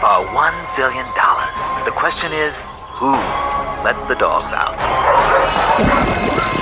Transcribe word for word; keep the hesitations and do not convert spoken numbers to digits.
for one zillion dollars. The question is, who let the dogs out?